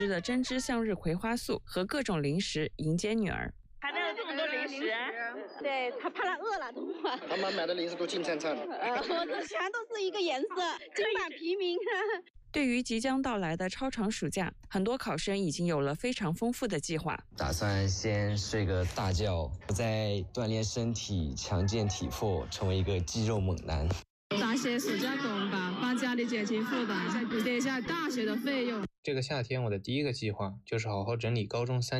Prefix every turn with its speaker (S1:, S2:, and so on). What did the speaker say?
S1: 吃的针织向日葵花束和各种零食迎接女儿。
S2: 还能有这么多零食？
S3: 对，他怕他饿了，等会儿。
S4: 他们买的零食都金灿灿的，
S3: 我这全都是一个颜色，金版平民。
S1: 对于即将到来的超长暑假，很多考生已经有了非常丰富的计划。
S5: 打算先睡个大觉，再锻炼身体，强健体魄，成为一个肌肉猛男。
S6: 打些暑假工吧，帮家里减轻负担，再补贴一下大学的费用。
S7: 这个夏天，我的第一个计划就是好好整理高中3